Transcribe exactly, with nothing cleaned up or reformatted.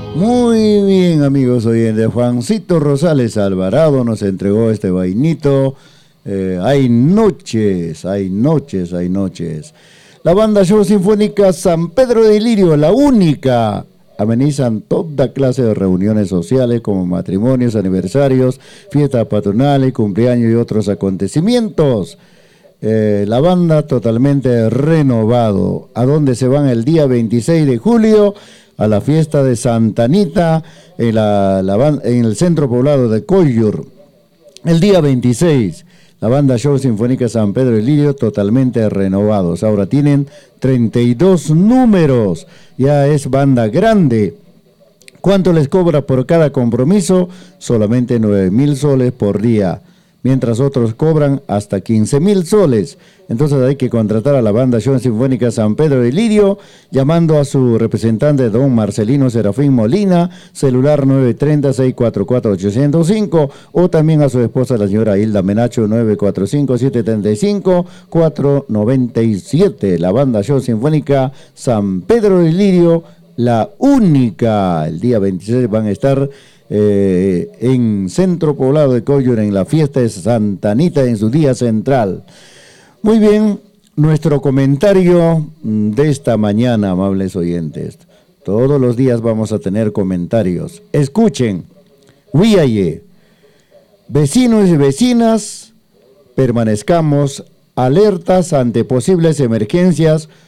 Muy bien, amigos oyentes. Juancito Rosales Alvarado nos entregó este vainito. Eh, hay noches, hay noches, hay noches. La banda Show Sinfónica San Pedro de Lirio, la única. Amenizan toda clase de reuniones sociales como matrimonios, aniversarios, fiestas patronales, cumpleaños y otros acontecimientos. Eh, la banda totalmente renovado. ¿A dónde se van el día veintiséis de julio? A la fiesta de Santa Anita en, la, la, en el centro poblado de Collur. El día veintiséis, la banda Show Sinfónica San Pedro de Lirio totalmente renovados. Ahora tienen treinta y dos números. Ya es banda grande. ¿Cuánto les cobra por cada compromiso? Solamente nueve mil soles por día, mientras otros cobran hasta quince mil soles. Entonces hay que contratar a la banda Show Sinfónica San Pedro de Lirio, llamando a su representante don Marcelino Serafín Molina, celular nueve tres cero, seis cuatro cuatro, ocho cero cinco, o también a su esposa la señora Hilda Menacho, nueve cuatro cinco, siete tres cinco, cuatro nueve siete. La banda Show Sinfónica San Pedro de Lirio, la única. El día veintiséis van a estar Eh, en Centro Poblado de Collor, en la fiesta de Santa Anita, en su día central. Muy bien, nuestro comentario de esta mañana, amables oyentes. Todos los días vamos a tener comentarios. Escuchen, Huiaye, vecinos y vecinas, permanezcamos alertas ante posibles emergencias